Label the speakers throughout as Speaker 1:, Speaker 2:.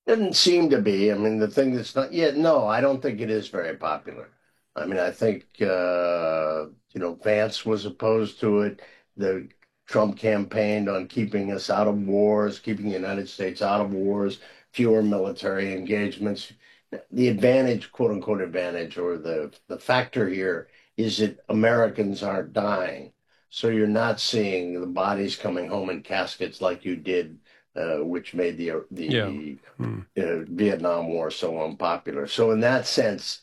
Speaker 1: Doesn't seem to be. I mean, the thing that's not yet, no, I don't think it is very popular. I mean, I think, Vance was opposed to it. The Trump campaigned on keeping us out of wars, keeping the United States out of wars, fewer military engagements. The advantage, quote unquote advantage, or the factor here is that Americans aren't dying. So you're not seeing the bodies coming home in caskets like you did, which made the
Speaker 2: Yeah.
Speaker 1: the
Speaker 2: Hmm.
Speaker 1: Vietnam War so unpopular. So in that sense,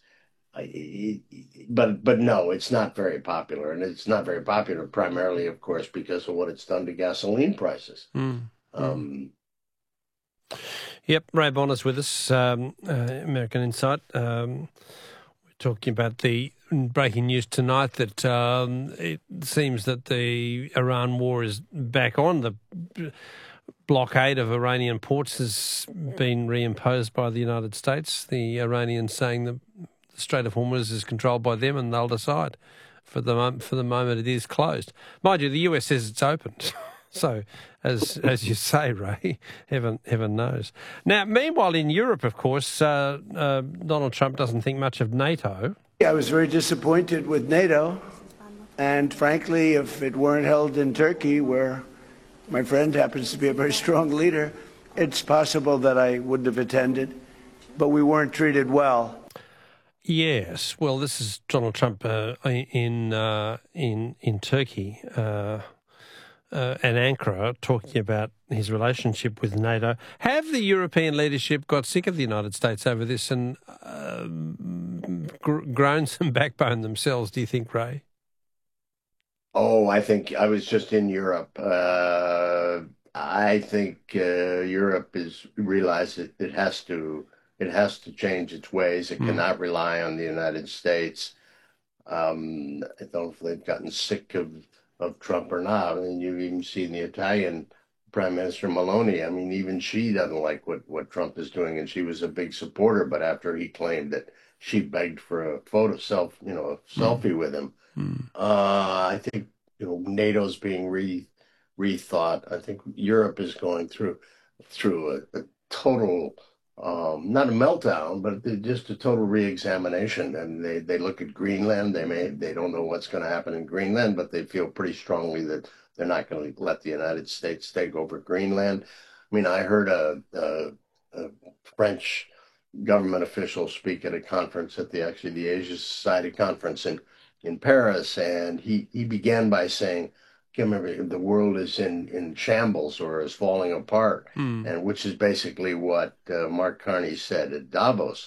Speaker 1: but no, it's not very popular, and it's not very popular primarily, of course, because of what it's done to gasoline prices.
Speaker 2: Hmm. Hmm.
Speaker 1: Um,
Speaker 2: Yep, Ray Bonner's with us, American Insight. We're talking about the breaking news tonight that it seems that the Iran war is back on. The blockade of Iranian ports has been reimposed by the United States. The Iranians saying the Strait of Hormuz is controlled by them and they'll decide. For the moment, it is closed. Mind you, the US says it's open. So, as you say, Ray, heaven knows. Now, meanwhile, in Europe, of course, Donald Trump doesn't think much of NATO.
Speaker 3: I was very disappointed with NATO, and frankly, if it weren't held in Turkey, where my friend happens to be a very strong leader, it's possible that I wouldn't have attended, but we weren't treated well.
Speaker 2: Yes, well, this is Donald Trump in Turkey. And Ankara talking about his relationship with NATO. Have the European leadership got sick of the United States over this and grown some backbone themselves, do you think, Ray?
Speaker 1: oh, I think I was just in Europe. I think Europe is realized that it has to change its ways. It
Speaker 2: Mm.
Speaker 1: cannot rely on the United States. I don't know if they've gotten sick of Trump or not. I mean, you've even seen the Italian Prime Minister Meloni. I mean, even she doesn't like what Trump is doing, and she was a big supporter. But after he claimed that she begged for a a
Speaker 2: Mm.
Speaker 1: selfie with him,
Speaker 2: Mm.
Speaker 1: I think NATO's being rethought. I think Europe is going through a total, not a meltdown, but just a total reexamination. And they look at Greenland. They don't know what's going to happen in Greenland, but they feel pretty strongly that they're not going to let the United States take over Greenland. I mean, I heard a French government official speak at a conference at the Asia Society conference in Paris, and he began by saying, I can't remember, the world is in shambles or is falling apart,
Speaker 2: Mm.
Speaker 1: and which is basically what Mark Carney said at Davos.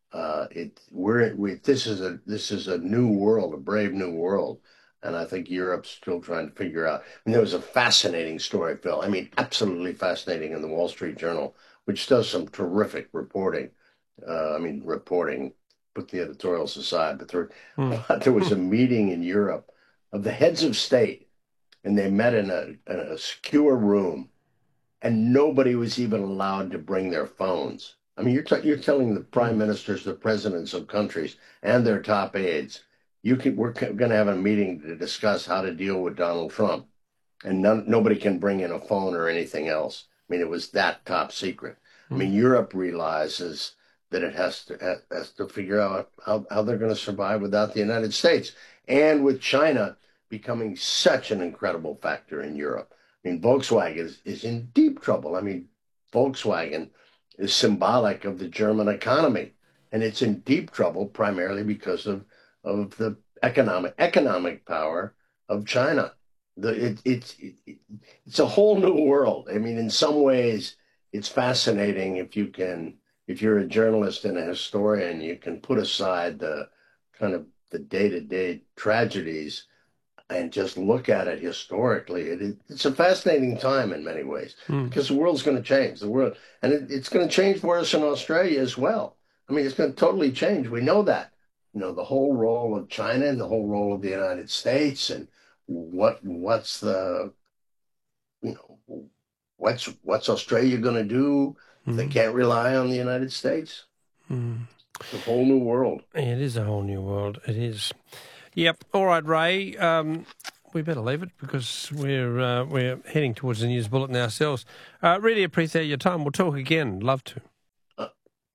Speaker 1: This is a new world, a brave new world, and I think Europe's still trying to figure out. I mean, there was a fascinating story, Phil. I mean, absolutely fascinating in the Wall Street Journal, which does some terrific reporting. Reporting, put the editorials aside, but
Speaker 2: Mm.
Speaker 1: there was a meeting in Europe of the heads of state, and they met in a secure room, and nobody was even allowed to bring their phones. I mean, you're telling the prime
Speaker 2: Mm.
Speaker 1: ministers, the presidents of countries, and their top aides, we're going to have a meeting to discuss how to deal with Donald Trump, and nobody can bring in a phone or anything else. I mean, it was that top secret. I mean,
Speaker 2: Mm.
Speaker 1: Europe realizes that it has to figure out how they're going to survive without the United States, and with China becoming such an incredible factor in Europe. I mean, Volkswagen is in deep trouble. I mean, Volkswagen is symbolic of the German economy, and it's in deep trouble primarily because of the economic power of China. It's a whole new world. I mean, in some ways, it's fascinating if you're a journalist and a historian, you can put aside the kind of the day-to-day tragedies and just look at it historically. It's a fascinating time in many ways
Speaker 2: Mm.
Speaker 1: because the world's going to change. The world, and it's going to change for us in Australia as well. I mean, it's going to totally change. We know that. The whole role of China and the whole role of the United States, and what's the you know what's Australia going to do if they
Speaker 2: Mm.
Speaker 1: can't rely on the United States?
Speaker 2: Mm.
Speaker 1: It's a whole new world.
Speaker 2: It is a whole new world. It is. Yep. All right, Ray. We better leave it because we're heading towards the news bulletin ourselves. Really appreciate your time. We'll talk again. Love to.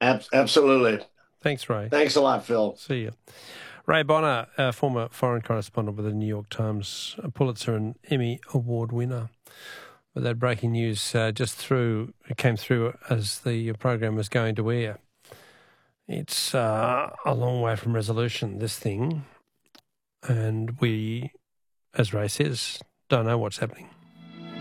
Speaker 1: Absolutely.
Speaker 2: Thanks, Ray.
Speaker 1: Thanks a lot, Phil.
Speaker 2: See you. Ray Bonner, former foreign correspondent with the New York Times, a Pulitzer and Emmy Award winner. With that breaking news it came through as the program was going to air. It's a long way from resolution, this thing. And we, as Ray says, don't know what's happening.